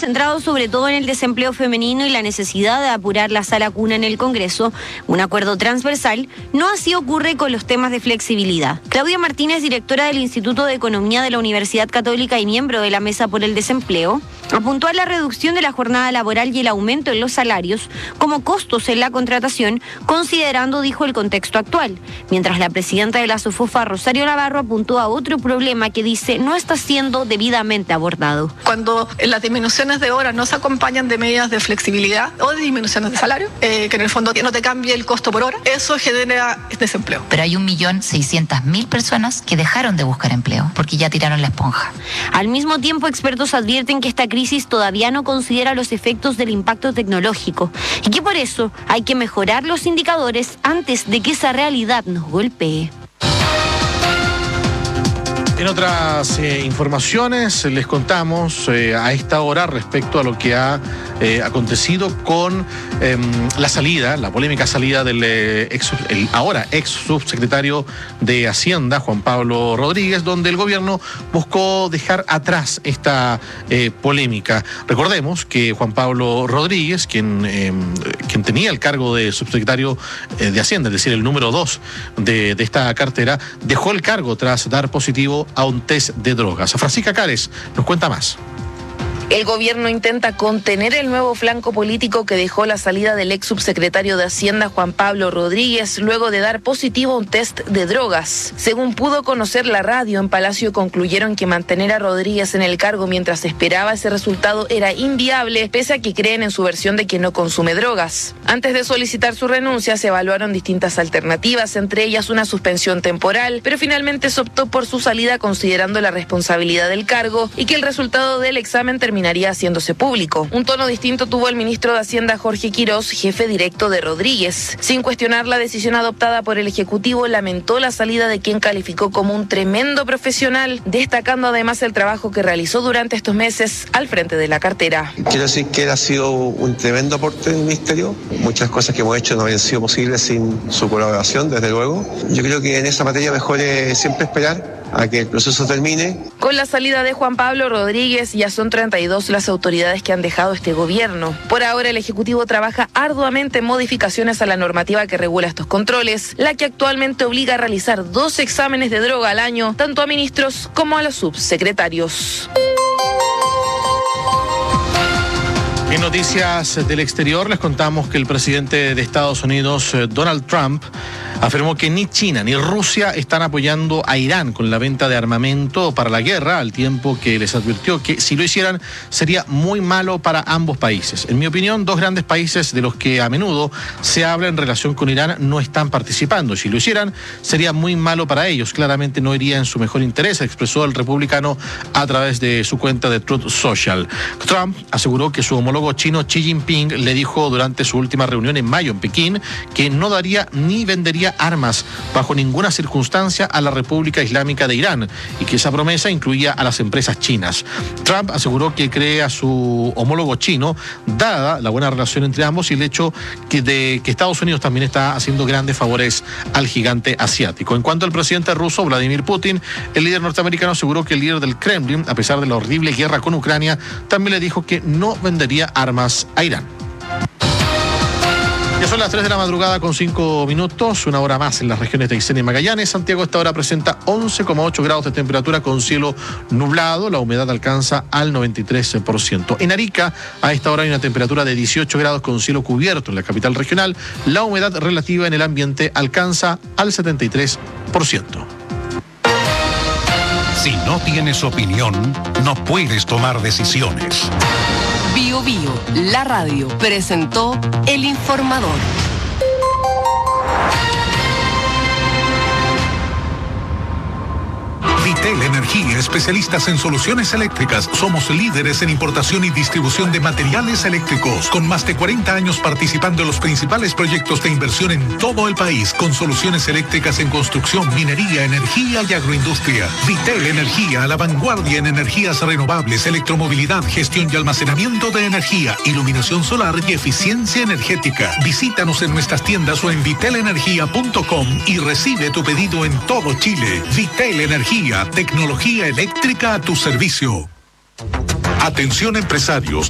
concentrado sobre todo en el desempleo femenino y la necesidad de apurar la sala cuna en el Congreso, un acuerdo transversal, no así ocurre con los temas de flexibilidad. Claudia Martínez, directora del Instituto de Economía de la Universidad Católica y miembro de la Mesa por el Desempleo, apuntó a la reducción de la jornada laboral y el aumento en los salarios como costos en la contratación, considerando, dijo, el contexto actual. Mientras la presidenta de la SOFOFA, Rosario Navarro, apuntó a otro problema que dice no está siendo debidamente abordado. Cuando las disminuciones de horas no se acompañan de medidas de flexibilidad o de disminuciones de salario, que en el fondo no te cambie el costo por hora, eso genera desempleo. Pero hay 1.600.000 personas que dejaron de buscar empleo porque ya tiraron la esponja. Al mismo tiempo, expertos advierten que esta crisis todavía no considera los efectos del impacto tecnológico y que por eso hay que mejorar los indicadores antes de que esa realidad nos golpee. En otras informaciones les contamos a esta hora respecto a lo que ha acontecido con la polémica salida del ahora ex subsecretario de Hacienda, Juan Pablo Rodríguez, donde el gobierno buscó dejar atrás esta polémica. Recordemos que Juan Pablo Rodríguez, quien tenía el cargo de subsecretario de Hacienda, es decir, el número 2 de esta cartera, dejó el cargo tras dar positivo a un test de drogas. Francisca Cares nos cuenta más. El gobierno intenta contener el nuevo flanco político que dejó la salida del ex subsecretario de Hacienda, Juan Pablo Rodríguez, luego de dar positivo a un test de drogas. Según pudo conocer la radio, en Palacio concluyeron que mantener a Rodríguez en el cargo mientras esperaba ese resultado era inviable, pese a que creen en su versión de que no consume drogas. Antes de solicitar su renuncia, se evaluaron distintas alternativas, entre ellas una suspensión temporal, pero finalmente se optó por su salida considerando la responsabilidad del cargo y que el resultado del examen terminaría haciéndose público. Un tono distinto tuvo el ministro de Hacienda, Jorge Quirós, jefe directo de Rodríguez. Sin cuestionar la decisión adoptada por el Ejecutivo, lamentó la salida de quien calificó como un tremendo profesional, destacando además el trabajo que realizó durante estos meses al frente de la cartera. Quiero decir que él ha sido un tremendo aporte del ministerio. Muchas cosas que hemos hecho no habrían sido posibles sin su colaboración, desde luego. Yo creo que en esa materia mejor es siempre esperar a que el proceso termine. Con la salida de Juan Pablo Rodríguez, ya son 32 las autoridades que han dejado este gobierno. Por ahora, el Ejecutivo trabaja arduamente en modificaciones a la normativa que regula estos controles, la que actualmente obliga a realizar 2 exámenes de droga al año, tanto a ministros como a los subsecretarios. En noticias del exterior les contamos que el presidente de Estados Unidos, Donald Trump, afirmó que ni China ni Rusia están apoyando a Irán con la venta de armamento para la guerra, al tiempo que les advirtió que si lo hicieran sería muy malo para ambos países. En mi opinión, 2 grandes países de los que a menudo se habla en relación con Irán no están participando. Si lo hicieran, sería muy malo para ellos. Claramente no iría en su mejor interés, expresó el republicano a través de su cuenta de Truth Social. Trump aseguró que su homólogo chino Xi Jinping le dijo durante su última reunión en mayo en Pekín que no daría ni vendería armas bajo ninguna circunstancia a la República Islámica de Irán y que esa promesa incluía a las empresas chinas. Trump aseguró que cree a su homólogo chino, dada la buena relación entre ambos y el hecho de que Estados Unidos también está haciendo grandes favores al gigante asiático. En cuanto al presidente ruso, Vladimir Putin, el líder norteamericano aseguró que el líder del Kremlin, a pesar de la horrible guerra con Ucrania, también le dijo que no vendería armas a Irán. Ya son las 3 de la madrugada con 5 minutos, una hora más en las regiones de Aysén y Magallanes. Santiago a esta hora presenta 11,8 grados de temperatura con cielo nublado. La humedad alcanza al 93%. En Arica a esta hora hay una temperatura de 18 grados con cielo cubierto en la capital regional. La humedad relativa en el ambiente alcanza al 73%. Si no tienes opinión, no puedes tomar decisiones. Bio Bio, la radio, presentó El Informador. Vitel Energía, especialistas en soluciones eléctricas. Somos líderes en importación y distribución de materiales eléctricos, con más de 40 años participando en los principales proyectos de inversión en todo el país, con soluciones eléctricas en construcción, minería, energía y agroindustria. Vitel Energía, a la vanguardia en energías renovables, electromovilidad, gestión y almacenamiento de energía, iluminación solar y eficiencia energética. Visítanos en nuestras tiendas o en vitelenergia.com y recibe tu pedido en todo Chile. Vitel Energía, tecnología eléctrica a tu servicio. Atención empresarios.